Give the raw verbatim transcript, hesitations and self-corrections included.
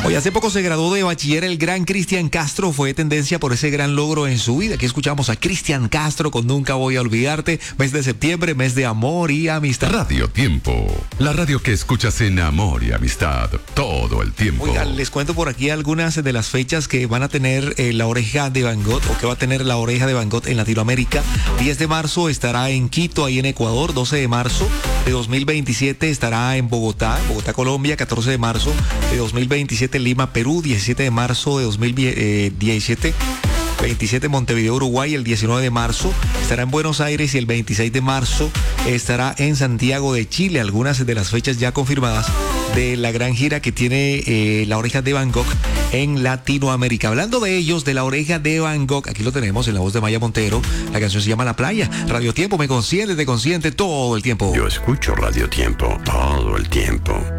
Hoy hace poco se graduó de bachiller el gran Cristian Castro, fue tendencia por ese gran logro en su vida. Aquí escuchamos a Cristian Castro con Nunca Voy a Olvidarte, mes de septiembre, mes de amor y amistad. Radio Tiempo, la radio que escuchas en amor y amistad todo el tiempo. Oiga, les cuento por aquí algunas de las fechas que van a tener eh, la oreja de Van Gogh, o que va a tener la oreja de Van Gogh en Latinoamérica. diez de marzo estará en Quito, ahí en Ecuador. doce de marzo de dos mil veintisiete estará en Bogotá, Bogotá, Colombia. catorce de marzo de dos mil veintisiete Lima, Perú. diecisiete de marzo de dos mil diecisiete veintisiete Montevideo, Uruguay. El diecinueve de marzo estará en Buenos Aires y el veintiséis de marzo estará en Santiago de Chile. Algunas de las fechas ya confirmadas de la gran gira que tiene eh, la oreja de Van Gogh en Latinoamérica. Hablando de ellos, de la oreja de Van Gogh, aquí lo tenemos en la voz de Maya Montero. La canción se llama La Playa. Radio Tiempo, me consiente, te consiente todo el tiempo. Yo escucho Radio Tiempo todo el tiempo.